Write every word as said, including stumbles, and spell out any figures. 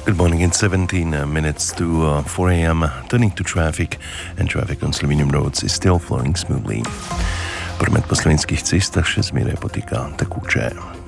Good morning. It's seventeen minutes to uh, four a.m. Turning to traffic, and traffic on Slovenian roads is still flowing smoothly. Promet po slovenskih cestah še zmeraj poteka tekoče.